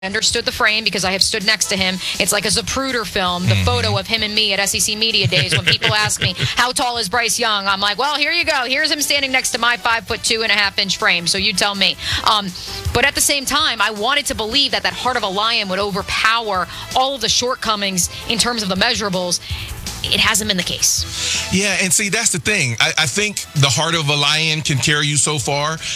understood the frame because I have stood next to him. It's like a Zapruder film, the photo of him and me at SEC Media Days. When people ask me, how tall is Bryce Young? I'm like, well, here you go. Here's him standing next to my 5'2.5" frame. So you tell me. But at the same time, I wanted to believe that heart of a lion would overpower all of the shortcomings in terms of the measurables. It hasn't been the case. Yeah, and see, that's the thing. I think the heart of a lion can carry you so far,